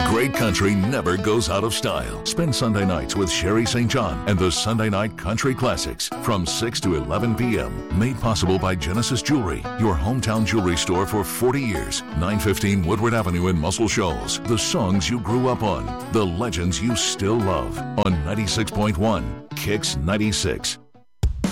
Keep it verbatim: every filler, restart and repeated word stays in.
Great country never goes out of style. Spend Sunday nights with Sherry Saint John and the Sunday Night Country Classics from six to eleven p.m. Made possible by Genesis Jewelry, your hometown jewelry store for forty years. nine fifteen Woodward Avenue in Muscle Shoals. The songs you grew up on, the legends you still love on ninety-six point one Kicks ninety-six.